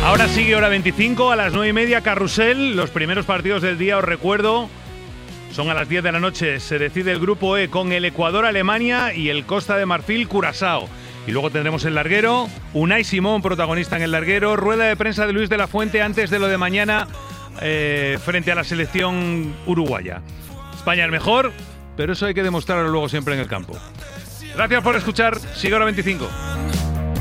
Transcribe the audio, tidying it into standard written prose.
Ahora sigue hora 25, a las 9:30, Carrusel. Los primeros partidos del día, os recuerdo, son a las 10 de la noche. Se decide el grupo E con el Ecuador, Alemania y el Costa de Marfil, Curazao. Y luego tendremos el larguero, Unai Simón, protagonista en el larguero, rueda de prensa de Luis de la Fuente antes de lo de mañana frente a la selección uruguaya. España es mejor, pero eso hay que demostrarlo luego siempre en el campo. Gracias por escuchar, sigue hora 25.